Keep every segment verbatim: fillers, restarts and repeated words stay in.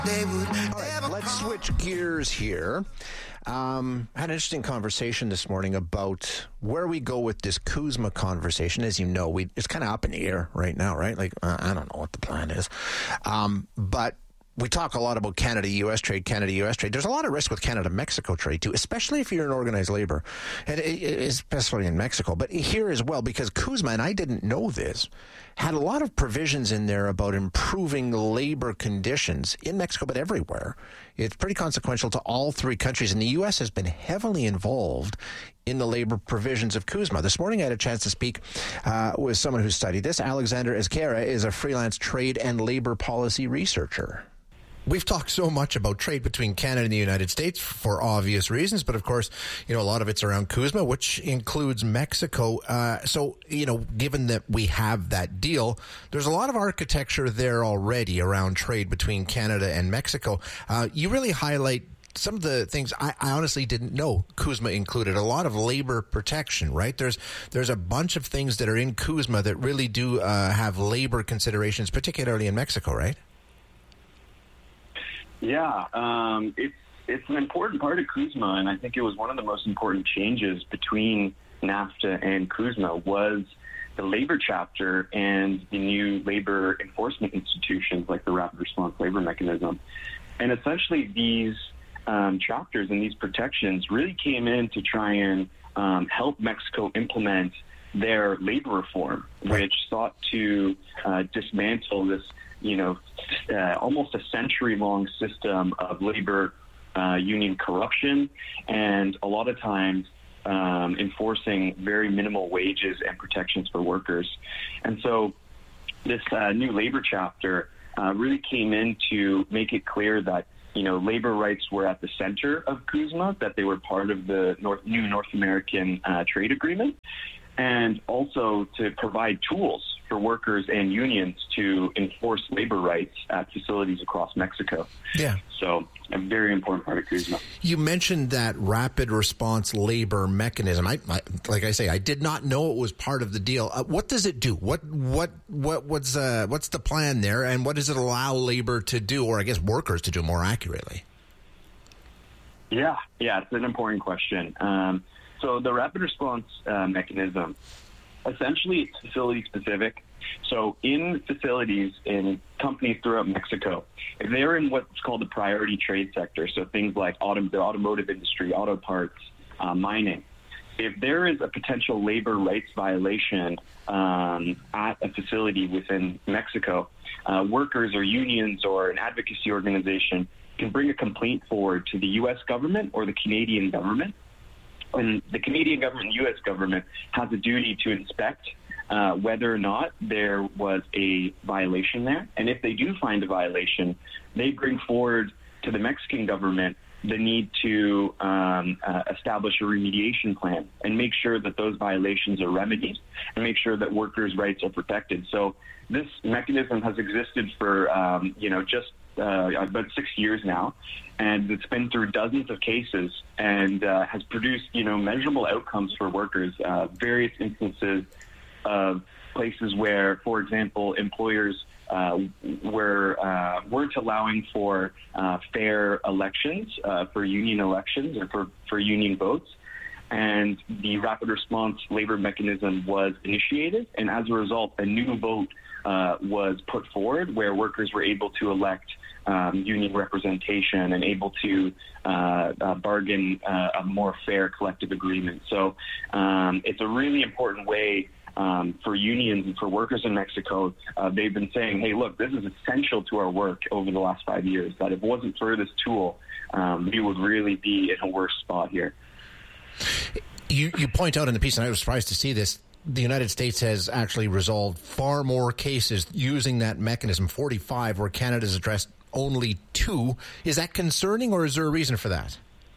They would All right, let's switch gears here. Um, I had an interesting conversation this morning about where we go with this CUSMA conversation. As you know, we it's kind of up in the air right now, right? Like, uh, I don't know what the plan is. Um, but we talk a lot about Canada-U S trade, Canada-U S trade. There's a lot of risk with Canada-Mexico trade, too, especially if you're in organized labor, and especially in Mexico. But here as well, because CUSMA, and I didn't know this, had a lot of provisions in there about improving labor conditions in Mexico, but everywhere. It's pretty consequential to all three countries, and the U S has been heavily involved in the labor provisions of CUSMA. This morning I had a chance to speak uh, with someone who studied this. Alexander Ezquerra is a freelance trade and labor policy researcher. We've talked so much about trade between Canada and the United States for obvious reasons, but of course, you know, a lot of it's around CUSMA, which includes Mexico. Uh, so, you know, given that we have that deal, there's a lot of architecture there already around trade between Canada and Mexico. Uh, you really highlight some of the things I, I honestly didn't know CUSMA included. A lot of labor protection, right? There's there's a bunch of things that are in CUSMA that really do uh, have labor considerations, particularly in Mexico, right? Yeah, um, it's it's an important part of CUSMA, and I think it was one of the most important changes between NAFTA and CUSMA was the labor chapter and the new labor enforcement institutions like the Rapid Response Labor Mechanism. And essentially these um, chapters and these protections really came in to try and um, help Mexico implement their labor reform, which sought to uh, dismantle this you know, uh, almost a century-long system of labor uh, union corruption, and a lot of times um, enforcing very minimal wages and protections for workers. And so this uh, new labor chapter uh, really came in to make it clear that, you know, labor rights were at the center of CUSMA, that they were part of the North, new North American uh, trade agreement, and also to provide tools for workers and unions to enforce labor rights at facilities across Mexico. Yeah. So a very important part of CUSMA. You mentioned that rapid response labor mechanism. I, I like I say, I did not know it was part of the deal. Uh, what does it do? What what what what's uh, what's the plan there, and what does it allow labor to do, or I guess workers to do more accurately? Yeah, yeah, it's an important question. Um, so the rapid response uh, mechanism, essentially it's facility specific. So in facilities in companies throughout Mexico, if they're in what's called the priority trade sector, so things like auto, the automotive industry, auto parts, uh, mining, if there is a potential labor rights violation um, at a facility within Mexico, uh, workers or unions or an advocacy organization can bring a complaint forward to the U S government or the Canadian government. And the Canadian government and U S government has a duty to inspect uh, whether or not there was a violation there. And if they do find a violation, they bring forward to the Mexican government the need to um, uh, establish a remediation plan and make sure that those violations are remedied and make sure that workers' rights are protected. So this mechanism has existed for, um, you know, just uh, about six years now, and it's been through dozens of cases and uh, has produced, you know, measurable outcomes for workers. Uh, various instances of places where, for example, employers uh, were uh, weren't allowing for uh, fair elections, uh, for union elections or for, for union votes. And the rapid response labor mechanism was initiated. And as a result, a new vote uh, was put forward where workers were able to elect um, union representation and able to uh, uh, bargain uh, a more fair collective agreement. So um, it's a really important way Um, for unions and for workers in Mexico. Uh, they've been saying, hey, look, this is essential to our work over the last five years, that if it wasn't for this tool, um, we would really be in a worse spot here. You, you point out in the piece, and I was surprised to see this, the United States has actually resolved far more cases using that mechanism, forty-five, where Canada's addressed only two. Is that concerning, or is there a reason for that?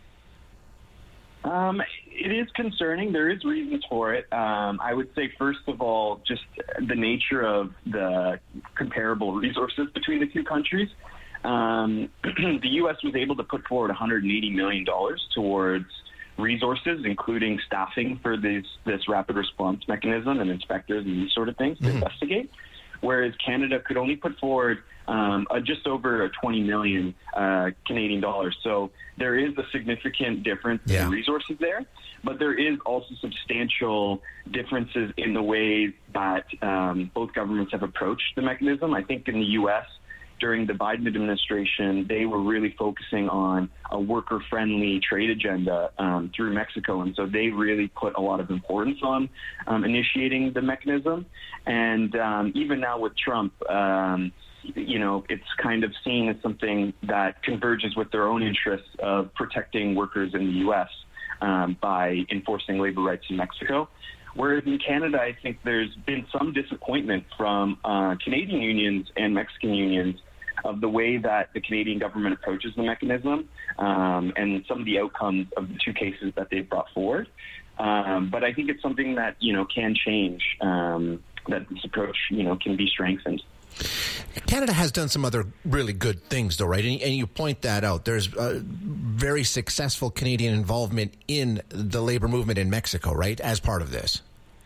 Um, it is concerning. There is reasons for it. Um, I would say, first of all, just the nature of the comparable resources between the two countries. Um, the U S was able to put forward one hundred eighty million dollars towards resources, including staffing for this, this rapid response mechanism and inspectors and these sort of things to mm-hmm. investigate. whereas Canada could only put forward um, uh, just over twenty million uh, Canadian dollars. So there is a significant difference yeah. in resources there, but there is also substantial differences in the way that um, both governments have approached the mechanism. I think in the U S, during the Biden administration, they were really focusing on a worker-friendly trade agenda um, through Mexico, and so they really put a lot of importance on um, initiating the mechanism. And um, even now with Trump, um, you know, it's kind of seen as something that converges with their own interests of protecting workers in the U S um, by enforcing labor rights in Mexico. Whereas in Canada, I think there's been some disappointment from uh, Canadian unions and Mexican unions of the way that the Canadian government approaches the mechanism um, and some of the outcomes of the two cases that they've brought forward. Um, but I think it's something that, you know, can change, um, that this approach, you know, can be strengthened. Canada has done some other really good things, though, right? And, and you point that out. There's a very successful Canadian involvement in the labor movement in Mexico, right, as part of this.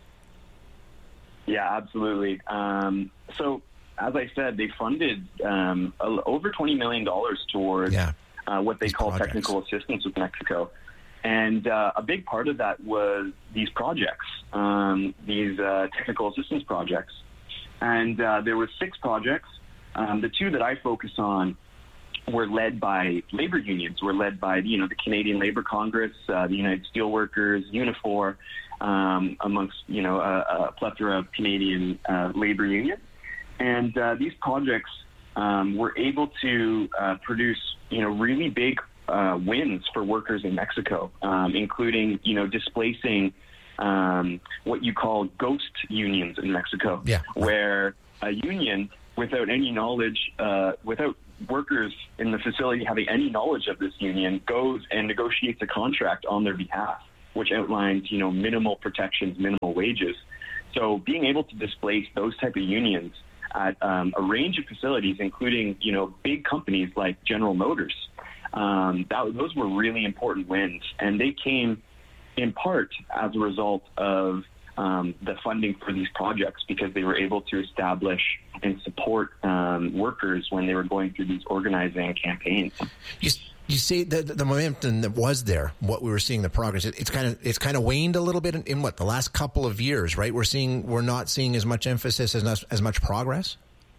Yeah, absolutely. Um, so, as I said, they funded um, over twenty million dollars towards yeah. uh, what they These call projects. technical assistance with Mexico. And uh, a big part of that was these projects, um, these uh, technical assistance projects. And uh, there were six projects. Um, the two that I focus on were led by labor unions, were led by, you know, the Canadian Labour Congress, uh, the United Steelworkers, Unifor, um, amongst, you know, a, a plethora of Canadian uh, labor unions. And uh, these projects um, were able to uh, produce, you know, really big uh, wins for workers in Mexico, um, including, you know, displacing um, what you call ghost unions in Mexico, yeah. where a union without any knowledge, uh, without workers in the facility having any knowledge of this union, goes and negotiates a contract on their behalf, which outlines, you know, minimal protections, minimal wages. So being able to displace those type of unions at um, a range of facilities, including, you know, big companies like General Motors, um, that, those were really important wins. And they came in part as a result of um, the funding for these projects, because they were able to establish and support um, workers when they were going through these organizing campaigns. You, you see the, the momentum that was there, what we were seeing, the progress, it, it's kind of it's kind of waned a little bit in, in what, the last couple of years, right? We're seeing we're not seeing as much emphasis, as not, as much progress.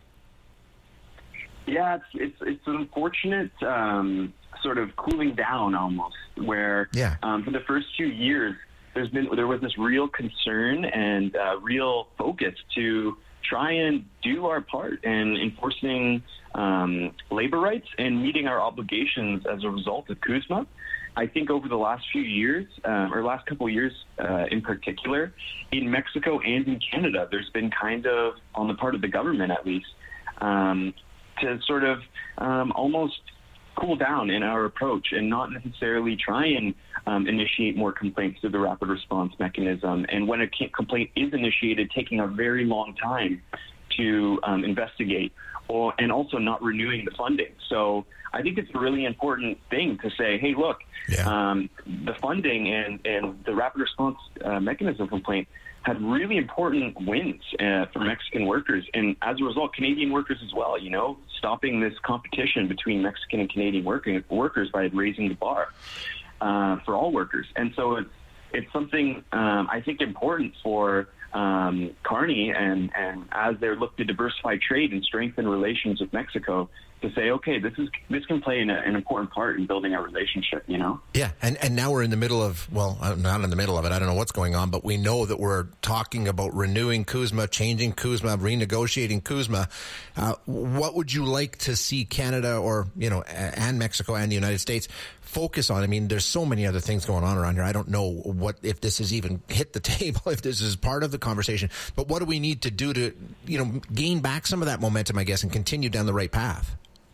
Yeah, it's it's, it's an unfortunate um, sort of cooling down almost, where yeah. um, for the first few years there's been there was this real concern and uh, real focus to try and do our part in enforcing um, labor rights and meeting our obligations as a result of CUSMA. I think over the last few years, um, or last couple of years uh, in particular, in Mexico and in Canada, there's been kind of, on the part of the government at least, um, to sort of um, almost cool down in our approach and not necessarily try and um, initiate more complaints through the rapid response mechanism. And when a complaint is initiated, taking a very long time to um, investigate, or and also not renewing the funding. So I think it's a really important thing to say, hey, look, yeah. um, the funding and, and the rapid response uh, mechanism complaint had really important wins uh, for Mexican workers, and as a result, Canadian workers as well, you know, stopping this competition between Mexican and Canadian working, workers by raising the bar uh, for all workers. And so it's, it's something um, I think important for um, Carney, and, and as they look to diversify trade and strengthen relations with Mexico, to say, okay, this is this can play an, an important part in building our relationship, you know? Yeah, and, and now we're in the middle of, well, I'm not in the middle of it. I don't know what's going on, but we know that we're talking about renewing CUSMA, changing CUSMA, renegotiating CUSMA. Uh, what would you like to see Canada or, you know, and Mexico and the United States focus on? I mean, there's so many other things going on around here. I don't know what if this has even hit the table, if this is part of the conversation, but what do we need to do to, you know, gain back some of that momentum, I guess, and continue down the right path?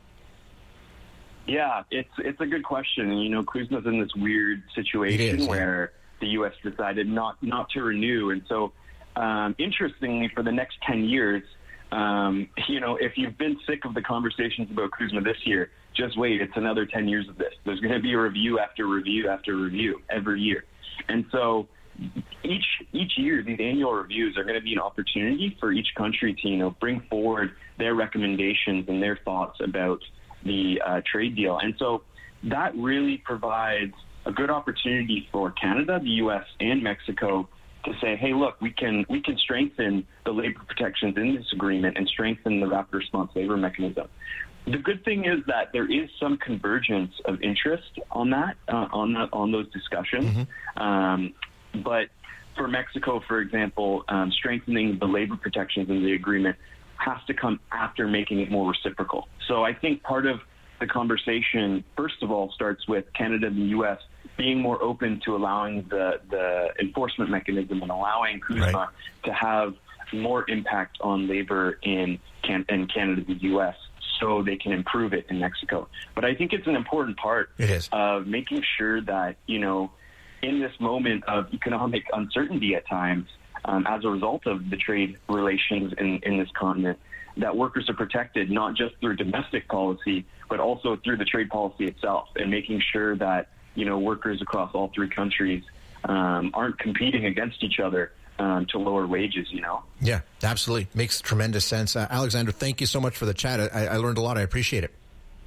Yeah, it's it's a good question. You know, CUSMA's in this weird situation is, where yeah. the U S decided not, not to renew. And so, um, interestingly, for the next ten years, um, you know, if you've been sick of the conversations about CUSMA this year, just wait. It's another ten years of this. There's going to be a review after review after review every year. And so each each year, these annual reviews are going to be an opportunity for each country to, you know, bring forward their recommendations and their thoughts about the uh, trade deal. And so that really provides a good opportunity for Canada, the U S, and Mexico to say, hey, look, we can we can strengthen the labor protections in this agreement and strengthen the rapid response labor mechanism. The good thing is that there is some convergence of interest on that, uh, on that, on those discussions. Mm-hmm. Um, but for Mexico, for example, um, strengthening the labor protections in the agreement has to come after making it more reciprocal. So I think part of the conversation, first of all, starts with Canada and the U S being more open to allowing the, the enforcement mechanism and allowing CUSMA right. to have more impact on labor in, Can- in Canada and the U S so they can improve it in Mexico. But I think it's an important part it is. of making sure that, you know, in this moment of economic uncertainty at times, um, as a result of the trade relations in, in this continent, that workers are protected not just through domestic policy, but also through the trade policy itself, and making sure that, you know, workers across all three countries um, aren't competing against each other um, to lower wages, you know? Yeah, absolutely. Makes tremendous sense. Uh, Alexander, thank you so much for the chat. I, I learned a lot. I appreciate it.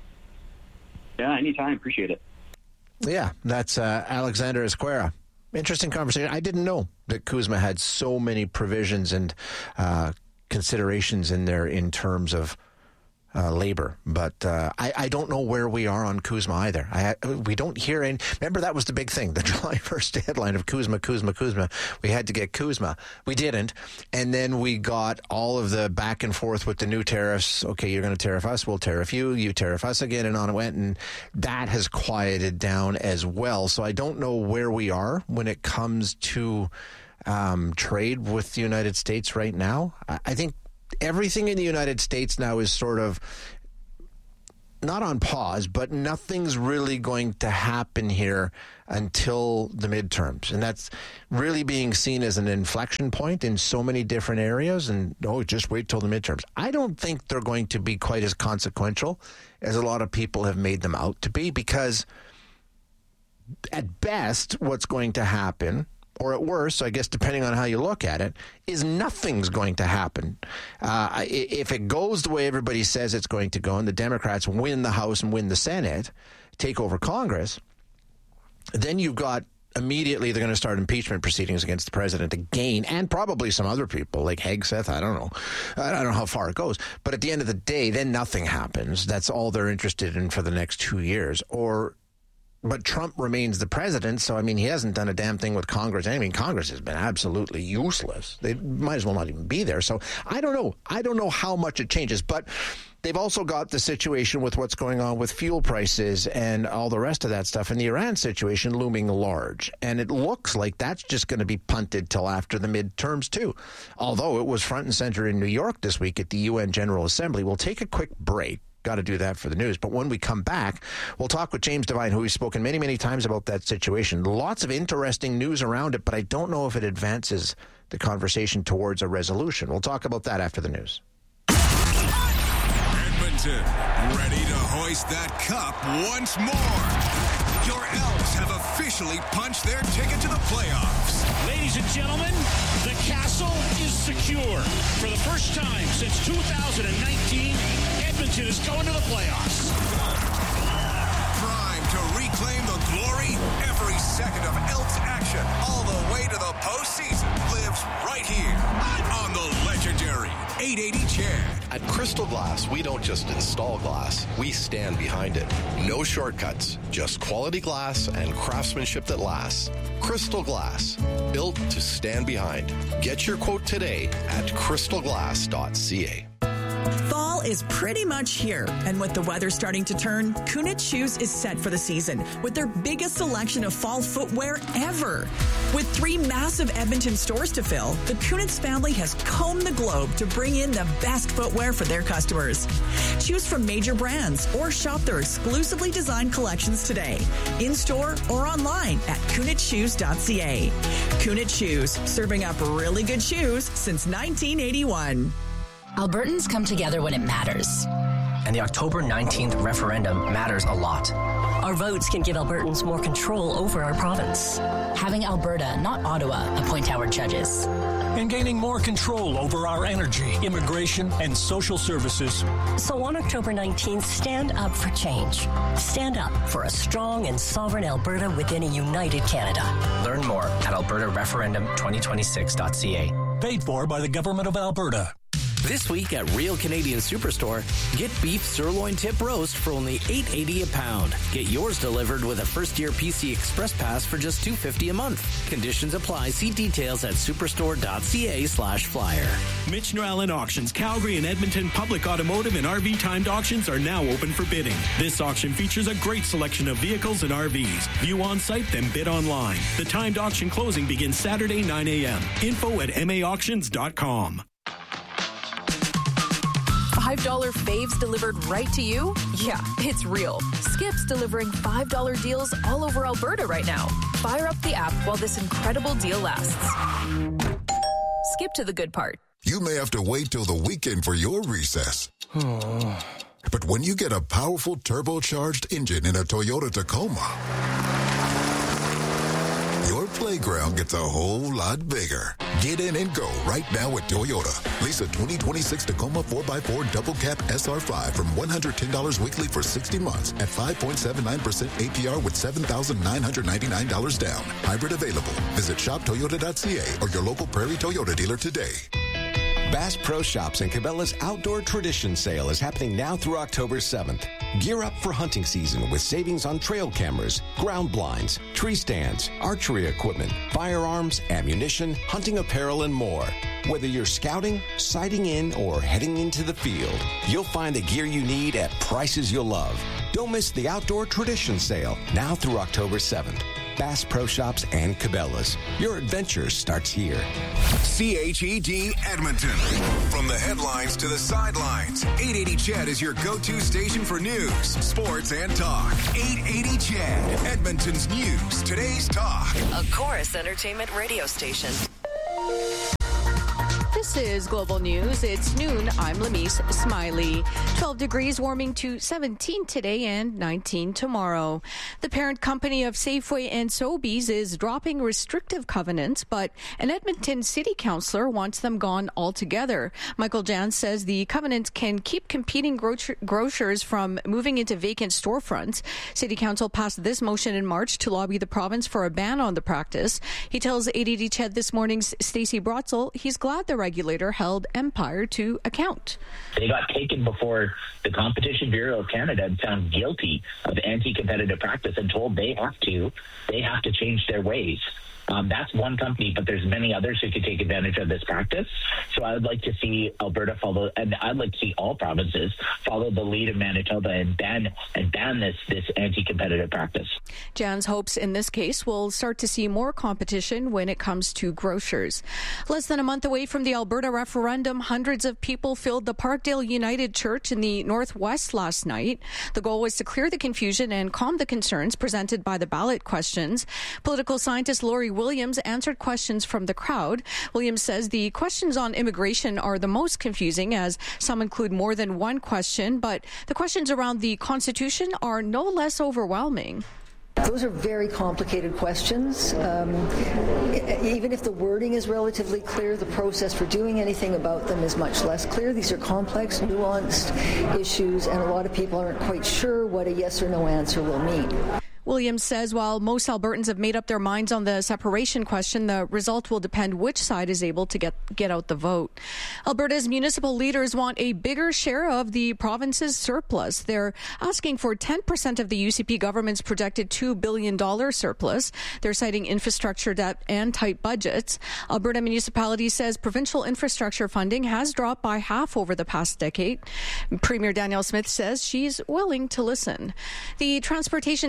Yeah, anytime. Appreciate it. Yeah, that's uh, Alexander Esquera. Interesting conversation. I didn't know that CUSMA had so many provisions and uh, considerations in there in terms of uh, labor, but uh, I, I don't know where we are on CUSMA either. I, we don't hear any. Remember, that was the big thing, the July first headline of CUSMA, CUSMA, CUSMA. We had to get CUSMA. We didn't, and then we got all of the back and forth with the new tariffs. Okay, you're going to tariff us, we'll tariff you, you tariff us again, and on it went, and that has quieted down as well. So I don't know where we are when it comes to um, trade with the United States right now. I, I think everything in the United States now is sort of not on pause, but nothing's really going to happen here until the midterms. And that's really being seen as an inflection point in so many different areas. And, oh, just wait till the midterms. I don't think they're going to be quite as consequential as a lot of people have made them out to be, because at best, what's going to happen, or at worst, I guess depending on how you look at it, is nothing's going to happen. Uh, if it goes the way everybody says it's going to go, and the Democrats win the House and win the Senate, take over Congress, then you've got immediately they're going to start impeachment proceedings against the president again, and probably some other people like Hegseth. I don't know. I don't know how far it goes. But at the end of the day, then nothing happens. That's all they're interested in for the next two years. Or But Trump remains the president, so, I mean, he hasn't done a damn thing with Congress. I mean, Congress has been absolutely useless. They might as well not even be there. So I don't know. I don't know how much it changes. But they've also got the situation with what's going on with fuel prices and all the rest of that stuff, and the Iran situation looming large. And it looks like that's just going to be punted till after the midterms, too. Although it was front and center in New York this week at the U N General Assembly. We'll take a quick break. Got to do that for the news. But when we come back, we'll talk with James Devine, who we've spoken many, many times about that situation. Lots of interesting news around it, but I don't know if it advances the conversation towards a resolution. We'll talk about that after the news. Edmonton, ready to hoist that cup once more. Your Elks have officially punched their ticket to the playoffs. Ladies and gentlemen, the castle is secure. For the first time since two thousand nineteen, Edmonton is going to the playoffs. Prime to reclaim the glory. Every second of Elks action, all the way to the postseason, lives right here on the legendary eight eighty Chad. At Crystal Glass, we don't just install glass, we stand behind it. No shortcuts, just quality glass and craftsmanship that lasts. Crystal Glass, built to stand behind. Get your quote today at crystal glass dot c a. Fall is pretty much here, and with the weather starting to turn, Kunitz Shoes is set for the season with their biggest selection of fall footwear ever. With three massive Edmonton stores to fill, the Kunitz family has combed the globe to bring in the best footwear for their customers. Choose from major brands or shop their exclusively designed collections today, in-store or online at kunitz shoes dot c a. Kunitz Shoes, serving up really good shoes since nineteen eighty-one. Albertans come together when it matters. and the October nineteenth referendum matters a lot. Our votes can give Albertans more control over our province. Having Alberta, not Ottawa, appoint our judges. And gaining more control over our energy, immigration, and social services. So on October nineteenth, stand up for change. Stand up for a strong and sovereign Alberta within a united Canada. Learn more at alberta referendum twenty twenty-six dot c a. Paid for by the Government of Alberta. This week at Real Canadian Superstore, get beef sirloin tip roast for only eight dollars and eighty cents a pound. Get yours delivered with a first-year P C Express Pass for just two dollars and fifty cents a month. Conditions apply. See details at superstore.ca slash flyer. Mitch Allen Auctions, Calgary and Edmonton public automotive and R V timed auctions are now open for bidding. This auction features a great selection of vehicles and R Vs. View on site, then bid online. The timed auction closing begins Saturday, nine a.m. Info at m a auctions dot com. five dollar faves delivered right to you? Yeah, it's real. Skip's delivering five dollar deals all over Alberta right now. Fire up the app while this incredible deal lasts. Skip to the good part. You may have to wait till the weekend for your recess. Oh. But when you get a powerful turbocharged engine in a Toyota Tacoma, your playground gets a whole lot bigger. Get in and go right now at Toyota. Lease a twenty twenty-six Tacoma four by four Double Cab S R five from one hundred ten dollars weekly for sixty months at five point seven nine percent A P R with seven thousand nine hundred ninety-nine dollars down. Hybrid available. Visit shop toyota dot c a or your local Prairie Toyota dealer today. Bass Pro Shops and Cabela's Outdoor Tradition Sale is happening now through October seventh. Gear up for hunting season with savings on trail cameras, ground blinds, tree stands, archery equipment, firearms, ammunition, hunting apparel, and more. Whether you're scouting, sighting in, or heading into the field, you'll find the gear you need at prices you'll love. Don't miss the Outdoor Tradition Sale now through October seventh. Bass Pro Shops and Cabela's. Your adventure starts here. C H E D Edmonton. From the headlines to the sidelines, eight eighty C H E D is your go-to station for news, sports, and talk. eight eighty C H E D, Edmonton's news, today's talk. A Chorus Entertainment radio station. This is Global News. It's noon. I'm Lamise Smiley. twelve degrees, warming to seventeen today and nineteen tomorrow. The parent company of Safeway and Sobeys is dropping restrictive covenants, but an Edmonton city councillor wants them gone altogether. Michael Jans says the covenants can keep competing gro- grocers from moving into vacant storefronts. City Council passed this motion in March to lobby the province for a ban on the practice. He tells eight eighty C H E D this morning's Stacey Brotzel he's glad the regulator held Empire to account. They got taken before the Competition Bureau of Canada and found guilty of anti-competitive practice and told they have to, they have to change their ways. Um, that's one company, but there's many others who could take advantage of this practice. So I would like to see Alberta follow, and I'd like to see all provinces follow the lead of Manitoba and ban and ban this this anti-competitive practice. Jans hopes in this case we'll start to see more competition when it comes to grocers. Less than a month away from the Alberta referendum, hundreds of people filled the Parkdale United Church in the Northwest last night. The goal was to clear the confusion and calm the concerns presented by the ballot questions. Political scientist Lori Williams answered questions from the crowd. Williams says the questions on immigration are the most confusing as some include more than one question, but the questions around the Constitution are no less overwhelming. Those are very complicated questions. Um, even if the wording is relatively clear, the process for doing anything about them is much less clear. These are complex, nuanced issues, and a lot of people aren't quite sure what a yes or no answer will mean. Williams says while most Albertans have made up their minds on the separation question, the result will depend which side is able to get, get out the vote. Alberta's municipal leaders want a bigger share of the province's surplus. They're asking for ten percent of the U C P government's projected two billion dollars surplus. They're citing infrastructure debt and tight budgets. Alberta Municipality says provincial infrastructure funding has dropped by half over the past decade. Premier Danielle Smith says she's willing to listen. The Transportation Safety Board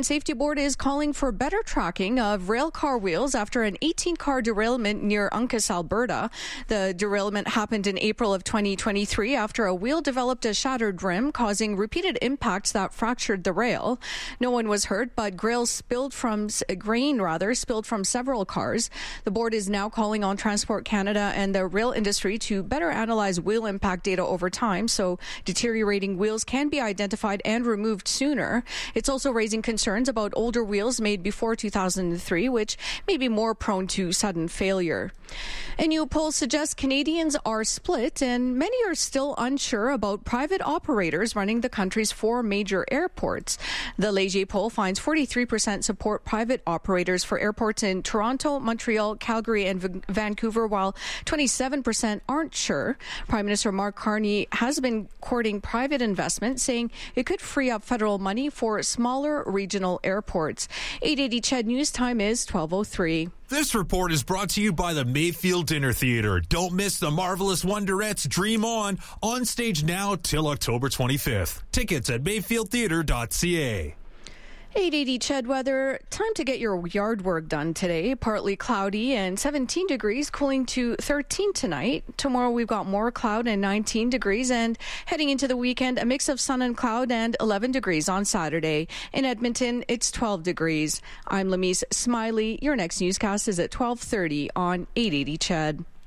board is calling for better tracking of rail car wheels after an eighteen-car derailment near Uncas, Alberta. The derailment happened in April of twenty twenty-three after a wheel developed a shattered rim, causing repeated impacts that fractured the rail. No one was hurt, but grain spilled from grain rather spilled from several cars. The board is now calling on Transport Canada and the rail industry to better analyze wheel impact data over time so deteriorating wheels can be identified and removed sooner. It's also raising concerns about older wheels made before two thousand three, which may be more prone to sudden failure. A new poll suggests Canadians are split, and many are still unsure about private operators running the country's four major airports. The Leger poll finds forty-three percent support private operators for airports in Toronto, Montreal, Calgary, and v- Vancouver, while twenty-seven percent aren't sure. Prime Minister Mark Carney has been courting private investment, saying it could free up federal money for smaller regional airports. eight eighty C H E D News Time is twelve oh three. This report is brought to you by the Mayfield Dinner Theatre. Don't miss the marvelous Wonderettes Dream On, on stage now till October twenty-fifth. Tickets at mayfield theatre dot c a. eight eighty C H E D weather. Time to get your yard work done today. Partly cloudy and seventeen degrees, cooling to thirteen tonight. Tomorrow we've got more cloud and nineteen degrees, and heading into the weekend, a mix of sun and cloud and eleven degrees on Saturday. In Edmonton, it's twelve degrees. I'm Lamise Smiley. Your next newscast is at twelve thirty on eight eighty C H E D.